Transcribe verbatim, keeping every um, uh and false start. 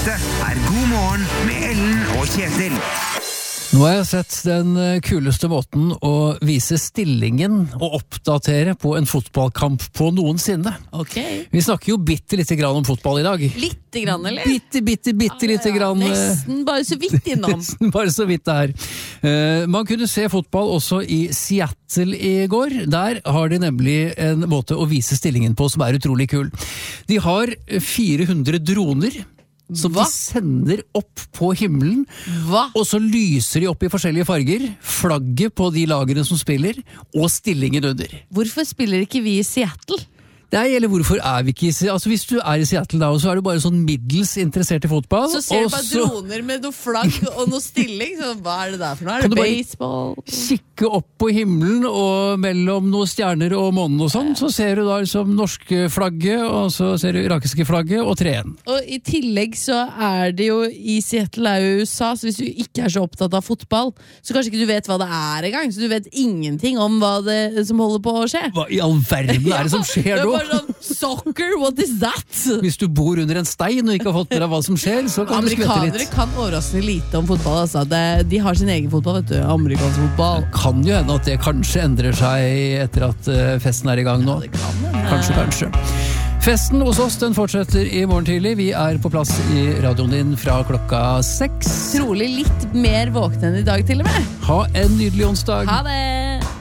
Dette er God morgen med Ellen og Kjetil. Nå har jeg sett den kuleste måten å vise stillingen og oppdatere på en fotballkamp på noensinne. Ok. Vi snakker jo bitte lite grann om fotball i dag. Litte grann, eller? Bitte, bitte, bitte Ja, lite ja, grann. Nesten bare så vidt innom. Nesten bare så vidt det her. Uh, man kunne se fotball også i Seattle i går. Der har de nemlig en måte å vise stillingen på som er utrolig kul. De har fire hundre droner som Hva? de sender opp på himmelen, Hva? og så lyser de opp i forskjellige farger, flagget på de lagene som spiller, og stillingen under. Hvorfor spiller ikke vi i Seattle? Nei, eller hvorfor er vi ikke i Seattle? Altså, hvis du er i Seattle da, så er du bare sånn middels interessert i fotball. Så ser du og bare så droner med noe flagg og noe stilling, så hva er det der for noe? Er Kan det du bare- baseball? kikke opp på himmelen, og mellom noen stjerner og månen og sånn, så ser du da liksom norske flagget, og så ser du irakiske flagget, og treen. Og i tillegg så er det jo i Seattle er jo U S A, så hvis du ikke er så opptatt av fotball, så kanskje ikke du vet hva det er engang, så du vet ingenting om hva det som holder på å skje. Hva i all verden er det som skjer Det er nå? bare sånn, soccer, what is that? Hvis du bor under en stein og ikke har fått med deg hva som skjer, så kan du skvette Amerikanere litt. kan overraskende lite om fotball, altså. Det, de har sin egen fotball, vet du. Amerikansk fotball. Kan jo hende at det kanskje endrer seg etter at eh, festen er i gang nå. Det kan hende. Kanskje, kanskje. Festen hos oss, den fortsetter i morgen tidlig. Vi er på plass i radioen din fra klokka seks. Trolig litt mer våkne enn i dag, til og med. Ha en nydelig onsdag. Ha det!